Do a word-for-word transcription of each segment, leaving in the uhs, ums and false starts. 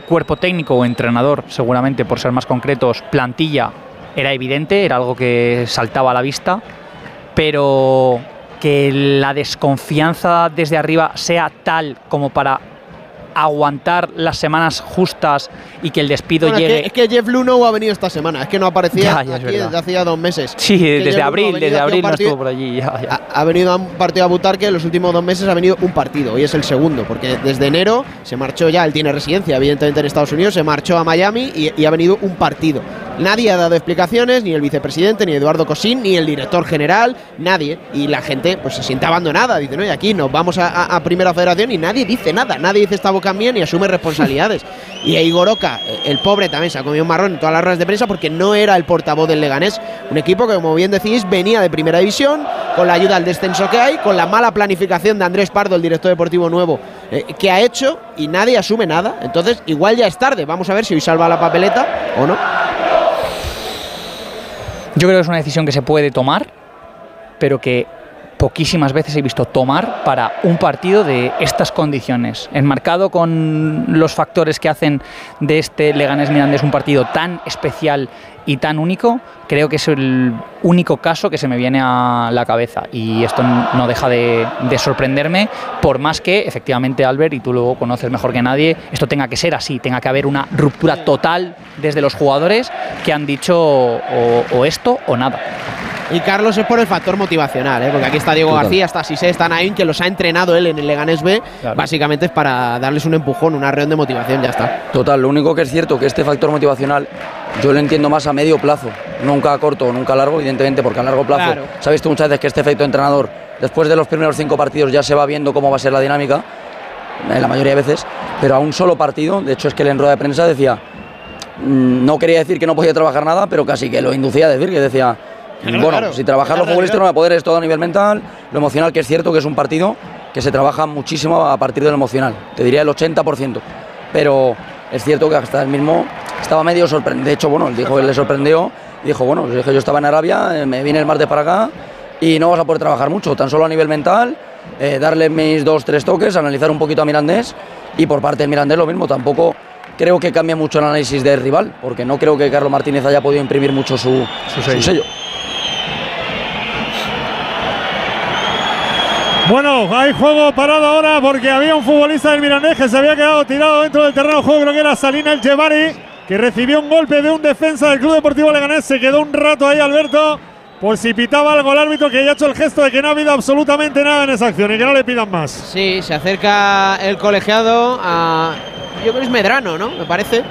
cuerpo técnico o entrenador, seguramente por ser más concretos, plantilla, era evidente, era algo que saltaba a la vista, pero que la desconfianza desde arriba sea tal como para aguantar las semanas justas y que el despido bueno, llegue. Es que, es que Jeff Luhnow ha venido esta semana, es que no aparecía ya, ya aquí desde hacía dos meses. Sí, desde Jeff abril, desde abril no estuvo por allí. Ya, ya. Ha, ha venido a un partido a Butarque, en los últimos dos meses ha venido un partido, hoy es el segundo, porque desde enero se marchó ya, él tiene residencia evidentemente en Estados Unidos, se marchó a Miami y, y ha venido un partido. Nadie ha dado explicaciones, ni el vicepresidente, ni Eduardo Cosín, ni el director general, nadie. Y la gente pues se siente abandonada, dice, no, y aquí nos vamos a, a, a Primera Federación y nadie dice nada, nadie dice esta boca mía ni asume responsabilidades. Y a Igor Oca, el pobre, también se ha comido un marrón en todas las ruedas de prensa porque no era el portavoz del Leganés, un equipo que, como bien decís, venía de Primera División, con la ayuda al descenso que hay, con la mala planificación de Andrés Pardo, el director deportivo nuevo, eh, que ha hecho, y nadie asume nada. Entonces, igual ya es tarde, vamos a ver si hoy salva la papeleta o no. Yo creo que es una decisión que se puede tomar, pero que poquísimas veces he visto tomar para un partido de estas condiciones, enmarcado con los factores que hacen de este Leganés Mirandés un partido tan especial y tan único. Creo que es el único caso que se me viene a la cabeza, y esto no deja de, de sorprenderme, por más que efectivamente, Albert, y tú lo conoces mejor que nadie, esto tenga que ser así, tenga que haber una ruptura total desde los jugadores que han dicho o, o esto o nada. Y Carlos es por el factor motivacional, ¿eh? Porque aquí está Diego Total. García, está Sisé, está Naim, que los ha entrenado él en el Leganés B. Claro. Básicamente es para darles un empujón, una reunión de motivación, ya está. Total, lo único que es cierto que este factor motivacional yo lo entiendo más a medio plazo, nunca a corto, nunca a largo, evidentemente, porque a largo plazo, claro, se ha visto muchas veces que este efecto entrenador, después de los primeros cinco partidos ya se va viendo cómo va a ser la dinámica, en la mayoría de veces, pero a un solo partido. De hecho es que él en rueda de prensa decía, no quería decir que no podía trabajar nada, pero casi que lo inducía a decir, que decía, claro, bueno, claro, si trabajar los futbolistas no va a poder, es todo a nivel mental, lo emocional, que es cierto que es un partido que se trabaja muchísimo a partir del emocional, te diría el ochenta por ciento, pero es cierto que hasta él mismo estaba medio sorprendido. De hecho, bueno, él dijo que le sorprendió y dijo, bueno, dije, yo estaba en Arabia, me vine el martes para acá y no vas a poder trabajar mucho, tan solo a nivel mental, eh, darle mis dos, tres toques, analizar un poquito a Mirandés, y por parte del Mirandés lo mismo. Tampoco creo que cambie mucho el análisis del rival, porque no creo que Carlos Martínez haya podido imprimir mucho su, su sello. Su sello. Bueno, hay juego parado ahora porque había un futbolista del Mirandés que se había quedado tirado dentro del terreno de juego, creo que era Salina El Jebari, que recibió un golpe de un defensa del Club Deportivo Leganés. Se quedó un rato ahí, Alberto, por si pitaba algo el árbitro, que ya ha hecho el gesto de que no ha habido absolutamente nada en esa acción y que no le pidan más. Sí, se acerca el colegiado a... yo creo que es Medrano, ¿no? Me parece.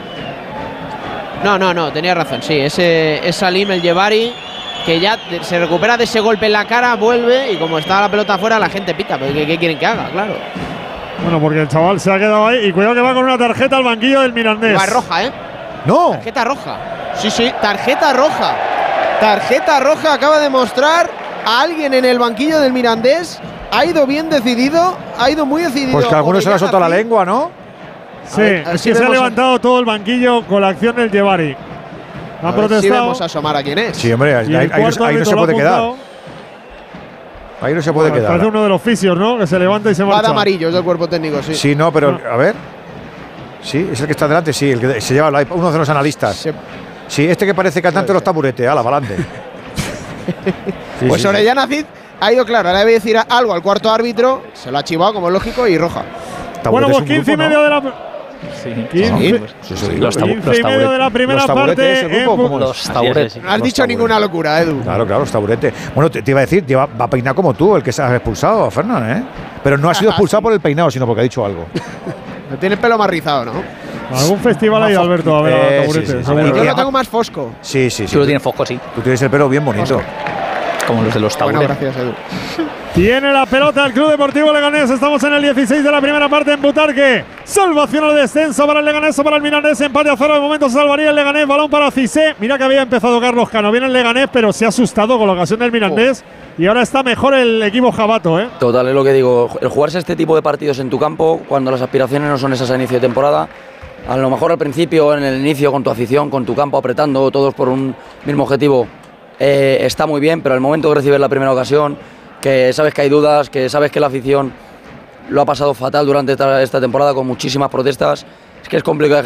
No, no, no, tenía razón, sí, ese es Salim El Jebari, que ya se recupera de ese golpe en la cara, vuelve, y como está la pelota afuera, la gente pita. ¿Pero qué, qué quieren que haga? Claro. Bueno, porque el chaval se ha quedado ahí, y cuidado que va con una tarjeta al banquillo del Mirandés. Va roja, ¿eh? ¡No! Tarjeta roja. Sí, sí, tarjeta roja. Tarjeta roja acaba de mostrar a alguien en el banquillo del Mirandés. Ha ido bien decidido, ha ido muy decidido. Pues que alguno se le ha soltado la lengua, ¿no? Sí, ver, es que se ha levantado a... todo el banquillo con la acción del Jebari. Han protestado. Si vamos a asomar a quién es. Sí, hombre, ahí, ahí, ahí, no, ahí no se puede quedar. Ahí no se puede bueno, quedar. Parece uno de los fisios, ¿no? Que se levanta y se marcha. Va de amarillo, es del cuerpo técnico, sí. Sí, no, pero no. A ver. Sí, es el que está delante, sí, el que se lleva uno de los analistas. Se... Sí, este que parece cantante de los taburetes, ala, valante. Sí, pues sí, Orellana Cid ha ido claro, ahora debe decir algo al cuarto árbitro, se lo ha chivado como es lógico y roja. Bueno, pues quince y medio de la. Sí, quince, sí, sí, los quince y medio de la primera parte. Grupo, como los taburetes. No has dicho ninguna locura, Edu. Claro, claro, los taburetes. Bueno, te, te iba a decir, te va, va a peinar como tú, el que se ha expulsado, a Fernán, ¿eh? Pero no ha sido expulsado por el peinado, sino porque ha dicho algo. No tiene el pelo más rizado, ¿no? ¿Algún festival ahí, Alberto? A ver, eh, a taburetes. Sí, sí, sí. Yo lo tengo más fosco. Sí, sí, sí. Tú lo tienes fosco, sí. Tú tienes el pelo bien bonito. Fosco. Como los de los taburetes. Bueno, gracias, Edu. Tiene la pelota el Club Deportivo Leganés. Estamos en el dieciséis de la primera parte en Butarque. Salvación al descenso para el Leganés o para el Mirandés. Empate a cero. De momento se salvaría el Leganés. Balón para Cissé. Mira que había empezado Carlos Cano. Viene el Leganés, pero se ha asustado con la ocasión del Mirandés. Oh. Y ahora está mejor el equipo jabato, ¿eh? Total, es lo que digo. El jugarse este tipo de partidos en tu campo, cuando las aspiraciones no son esas a inicio de temporada, a lo mejor al principio, en el inicio, con tu afición, con tu campo apretando, todos por un mismo objetivo, eh, está muy bien, pero al momento de recibir la primera ocasión, que sabes que hay dudas, que sabes que la afición lo ha pasado fatal durante esta, esta temporada con muchísimas protestas, es que es complicado